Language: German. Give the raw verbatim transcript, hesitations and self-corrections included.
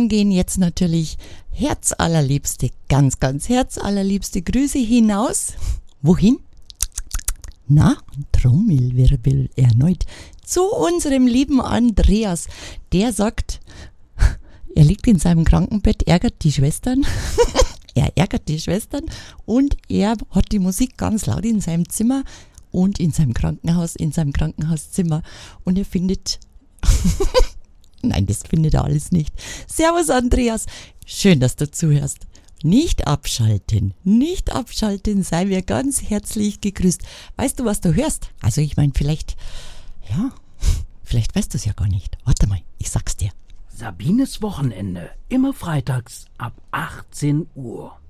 dann gehen jetzt natürlich herzallerliebste, ganz, ganz herzallerliebste Grüße hinaus. Wohin? Na, Trommelwirbel erneut. Zu unserem lieben Andreas. Der sagt, er liegt in seinem Krankenbett, ärgert die Schwestern. Er ärgert die Schwestern und er hat die Musik ganz laut in seinem Zimmer und in seinem Krankenhaus, in seinem Krankenhauszimmer. Und er findet... Nein, das findet er alles nicht. Servus Andreas, schön, dass du zuhörst. Nicht abschalten, nicht abschalten, sei mir ganz herzlich gegrüßt. Weißt du, was du hörst? Also ich meine, vielleicht, ja, vielleicht weißt du es ja gar nicht. Warte mal, ich sag's dir. Sabines Wochenende, immer freitags ab achtzehn Uhr.